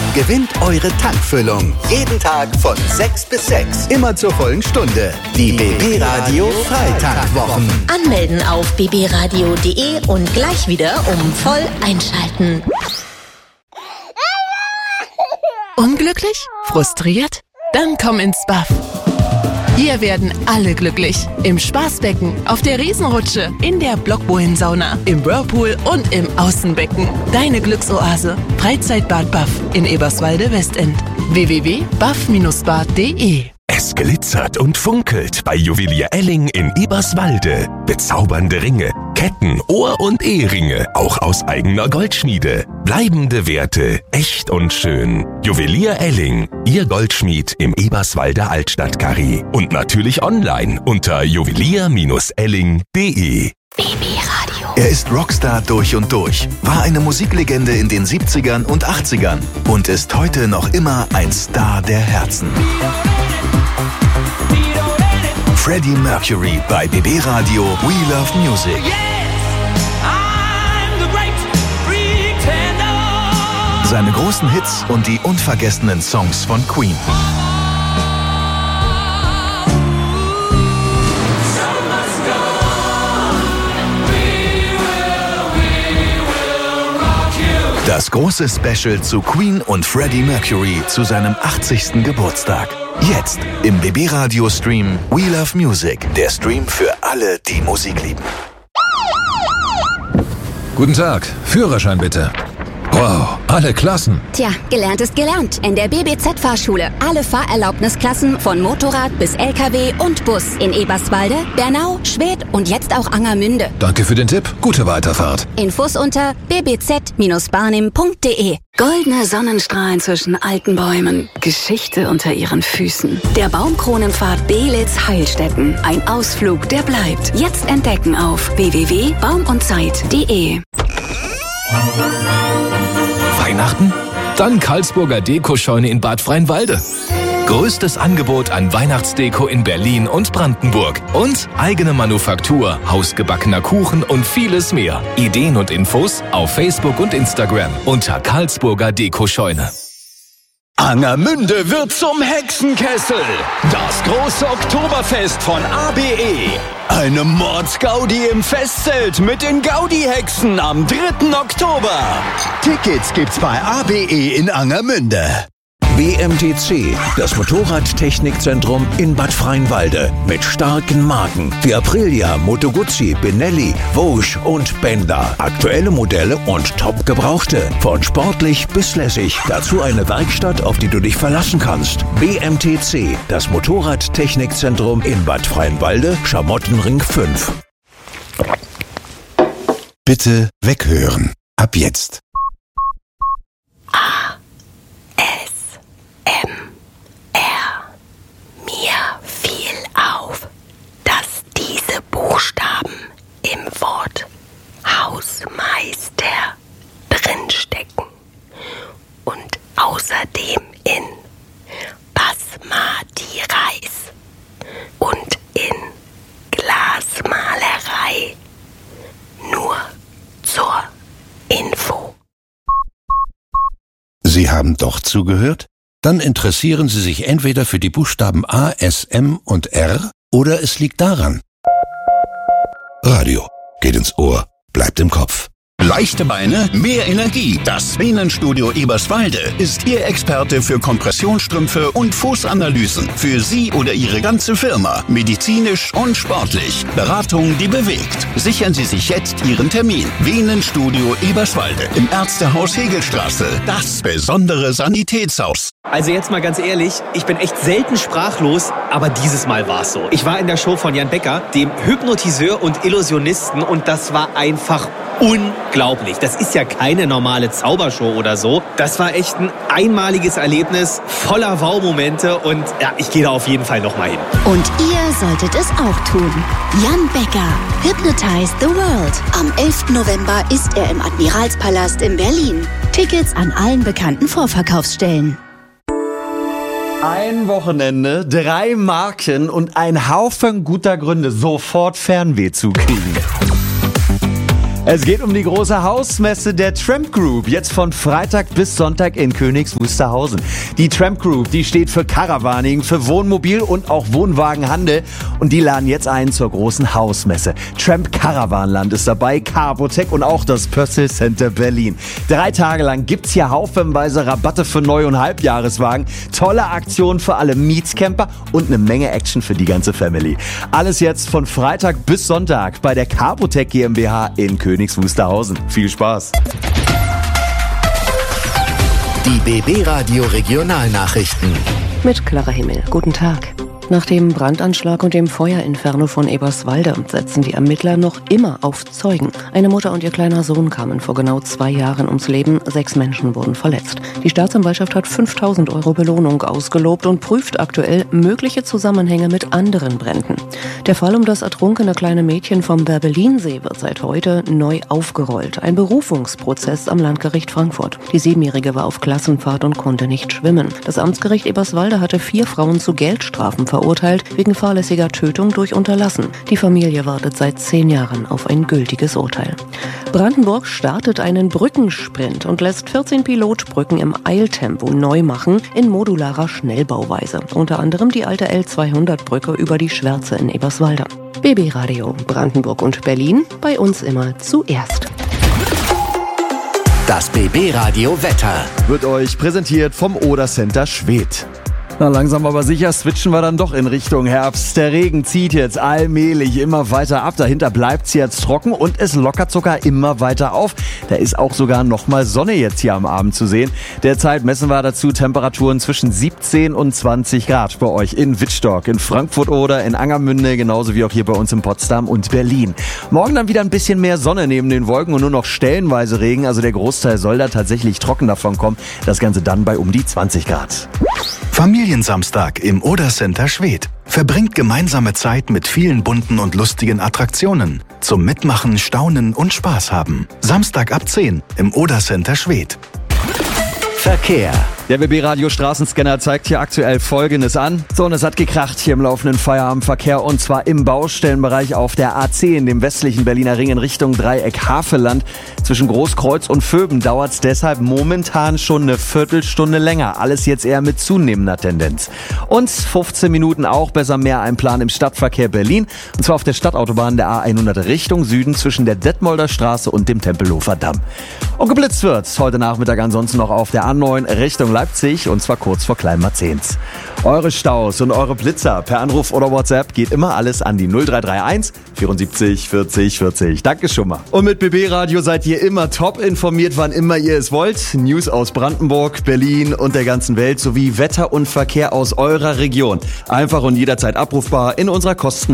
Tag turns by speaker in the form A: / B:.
A: gewinnt eure Tankfüllung. Jeden Tag von 6 bis 6. Immer zur vollen Stunde. Die BB Radio Freitank-Wochen.
B: Anmelden auf bbradio.de und gleich wieder voll einschalten.
C: Unglücklich? Frustriert? Dann komm ins Buff. Hier werden alle glücklich. Im Spaßbecken, auf der Riesenrutsche, in der Blockbohlensauna, im Whirlpool und im Außenbecken. Deine Glücksoase. Freizeitbad Buff in Eberswalde-Westend. www.buff-bad.de.
D: Es glitzert und funkelt bei Juwelier Elling in Eberswalde. Bezaubernde Ringe, Ketten, Ohr- und Eheringe, auch aus eigener Goldschmiede. Bleibende Werte, echt und schön. Juwelier Elling, Ihr Goldschmied im Eberswalder Altstadtkarree. Und natürlich online unter juwelier-elling.de.
B: BB Radio.
A: Er ist Rockstar durch und durch, war eine Musiklegende in den 70ern und 80ern und ist heute noch immer ein Star der Herzen. Freddie Mercury bei BB Radio We Love Music. Seine großen Hits und die unvergessenen Songs von Queen. Das große Special zu Queen und Freddie Mercury zu seinem 80. Geburtstag. Jetzt im BB Radio Stream We Love Music. Der Stream für alle, die Musik lieben.
E: Guten Tag, Führerschein bitte. Wow, alle Klassen.
F: Tja, gelernt ist gelernt. In der BBZ-Fahrschule. Alle Fahrerlaubnisklassen von Motorrad bis LKW und Bus. In Eberswalde, Bernau, Schwedt und jetzt auch Angermünde.
E: Danke für den Tipp. Gute Weiterfahrt.
F: Infos unter bbz-barnim.de. Goldene Sonnenstrahlen zwischen alten Bäumen. Geschichte unter ihren Füßen. Der Baumkronenpfad Belitz-Heilstätten. Ein Ausflug, der bleibt. Jetzt entdecken auf www.baumundzeit.de.
E: Weihnachten? Dann Karlsburger Dekoscheune in Bad Freienwalde. Größtes Angebot an Weihnachtsdeko in Berlin und Brandenburg. Und eigene Manufaktur, hausgebackener Kuchen und vieles mehr. Ideen und Infos auf Facebook und Instagram unter Karlsburger Dekoscheune.
G: Angermünde wird zum Hexenkessel. Das große Oktoberfest von ABE. Eine Mordsgaudi im Festzelt mit den Gaudi-Hexen am 3. Oktober. Tickets gibt's bei ABE in Angermünde.
H: BMTC, das Motorradtechnikzentrum in Bad Freienwalde. Mit starken Marken wie Aprilia, Moto Guzzi, Benelli, Vosges und Benda. Aktuelle Modelle und top-gebrauchte. Von sportlich bis lässig. Dazu eine Werkstatt, auf die du dich verlassen kannst. BMTC, das Motorradtechnikzentrum in Bad Freienwalde, Schamottenring 5.
I: Bitte weghören. Ab jetzt.
B: Mir fiel auf, dass diese Buchstaben im Wort Hausmeister drinstecken und außerdem in Basmati Reis und in Glasmalerei. Nur zur Info.
I: Sie haben doch zugehört? Dann interessieren Sie sich entweder für die Buchstaben A, S, M und R oder es liegt daran. Radio geht ins Ohr, bleibt im Kopf.
G: Leichte Beine, mehr Energie. Das Venenstudio Eberswalde ist Ihr Experte für Kompressionsstrümpfe und Fußanalysen. Für Sie oder Ihre ganze Firma. Medizinisch und sportlich. Beratung, die bewegt. Sichern Sie sich jetzt Ihren Termin. Venenstudio Eberswalde im Ärztehaus Hegelstraße. Das besondere Sanitätshaus.
J: Also jetzt mal ganz ehrlich, ich bin echt selten sprachlos, aber dieses Mal war's so. Ich war in der Show von Jan Becker, dem Hypnotiseur und Illusionisten, und das war einfach unglaublich. Das ist ja keine normale Zaubershow oder so. Das war echt ein einmaliges Erlebnis, voller Wow-Momente, und ja, ich gehe da auf jeden Fall nochmal hin.
F: Und ihr solltet es auch tun. Jan Becker, Hypnotize the World. Am 11. November ist er im Admiralspalast in Berlin. Tickets an allen bekannten Vorverkaufsstellen.
K: Ein Wochenende, 3 Marken und ein Haufen guter Gründe, sofort Fernweh zu kriegen. Es geht um die große Hausmesse der Tramp Group. Jetzt von Freitag bis Sonntag in Königs Wusterhausen. Die Tramp Group, die steht für Caravaning, für Wohnmobil und auch Wohnwagenhandel. Und die laden jetzt ein zur großen Hausmesse. Tramp Caravanland ist dabei, Carbotec und auch das Pössl Center Berlin. 3 Tage lang gibt's hier haufenweise Rabatte für Neu- und Halbjahreswagen, tolle Aktionen für alle Mietscamper und eine Menge Action für die ganze Family. Alles jetzt von Freitag bis Sonntag bei der Carbotec GmbH in Königs Wusterhausen. Viel Spaß!
A: Die BB Radio Regionalnachrichten.
L: Mit Clara Himmel. Guten Tag. Nach dem Brandanschlag und dem Feuerinferno von Eberswalde setzen die Ermittler noch immer auf Zeugen. Eine Mutter und ihr kleiner Sohn kamen vor genau 2 Jahren ums Leben. 6 Menschen wurden verletzt. Die Staatsanwaltschaft hat 5.000 € Belohnung ausgelobt und prüft aktuell mögliche Zusammenhänge mit anderen Bränden. Der Fall um das ertrunkene kleine Mädchen vom Werbelinsee wird seit heute neu aufgerollt. Ein Berufungsprozess am Landgericht Frankfurt. Die 7-Jährige war auf Klassenfahrt und konnte nicht schwimmen. Das Amtsgericht Eberswalde hatte 4 Frauen zu Geldstrafen verurteilt wegen fahrlässiger Tötung durch Unterlassen. Die Familie wartet seit 10 Jahren auf ein gültiges Urteil. Brandenburg startet einen Brückensprint und lässt 14 Pilotbrücken im Eiltempo neu machen in modularer Schnellbauweise. Unter anderem die alte L200-Brücke über die Schwärze in Eberswalde. BB Radio Brandenburg und Berlin, bei uns immer zuerst.
A: Das BB Radio Wetter
K: wird euch präsentiert vom Oder Center Schwedt. Na, langsam aber sicher switchen wir dann doch in Richtung Herbst. Der Regen zieht jetzt allmählich immer weiter ab. Dahinter bleibt's jetzt trocken und es lockert sogar immer weiter auf. Da ist auch sogar nochmal Sonne jetzt hier am Abend zu sehen. Derzeit messen wir dazu Temperaturen zwischen 17 und 20 Grad bei euch in Wittstock, in Frankfurt oder in Angermünde, genauso wie auch hier bei uns in Potsdam und Berlin. Morgen dann wieder ein bisschen mehr Sonne neben den Wolken und nur noch stellenweise Regen. Also der Großteil soll da tatsächlich trocken davon kommen. Das Ganze dann bei um die 20 Grad.
A: Familiensamstag im Oder Center Schwedt. Verbringt gemeinsame Zeit mit vielen bunten und lustigen Attraktionen. Zum Mitmachen, Staunen und Spaß haben. Samstag ab 10 im Oder Center Schwedt. Verkehr.
K: Der BB Radio Straßenscanner zeigt hier aktuell Folgendes an. So, und es hat gekracht hier im laufenden Feierabendverkehr und zwar im Baustellenbereich auf der A10 in dem westlichen Berliner Ring in Richtung Dreieck Havelland. Zwischen Großkreuz und Vöben dauert es deshalb momentan schon eine Viertelstunde länger. Alles jetzt eher mit zunehmender Tendenz. Und 15 Minuten auch besser mehr einplanen im Stadtverkehr Berlin. Und zwar auf der Stadtautobahn der A100 Richtung Süden zwischen der Detmolder Straße und dem Tempelhofer Damm. Und geblitzt wird's heute Nachmittag ansonsten noch auf der A9 Richtung Leipzig und zwar kurz vor Kleinmarzehns. Eure Staus und eure Blitzer per Anruf oder WhatsApp geht immer alles an die 0331 74 40 40. Danke schon mal. Und mit BB Radio seid ihr immer top informiert, wann immer ihr es wollt. News aus Brandenburg, Berlin und der ganzen Welt sowie Wetter und Verkehr aus eurer Region. Einfach und jederzeit abrufbar in unserer